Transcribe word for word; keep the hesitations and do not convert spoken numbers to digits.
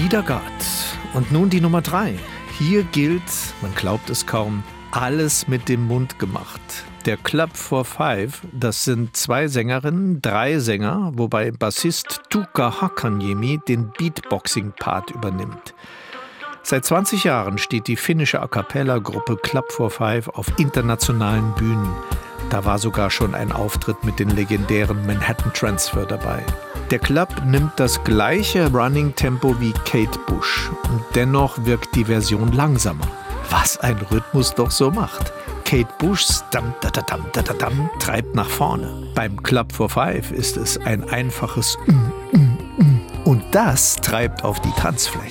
Ida Gard. Und nun die Nummer drei. Hier gilt, man glaubt es kaum, alles mit dem Mund gemacht. Der Club for Five, das sind zwei Sängerinnen, drei Sänger, wobei Bassist Tuukka Hakaniemi den Beatboxing-Part übernimmt. Seit zwanzig Jahren steht die finnische A-Cappella-Gruppe Club for Five auf internationalen Bühnen. Da war sogar schon ein Auftritt mit den legendären Manhattan Transfer dabei. Der Club nimmt das gleiche Running-Tempo wie Kate Bush und dennoch wirkt die Version langsamer. Was ein Rhythmus doch so macht. Kate Bushs Dam, da, da, dam, da, da, dam treibt nach vorne. Beim Club for Five ist es ein einfaches mm, mm, mm. Und das treibt auf die Tanzfläche.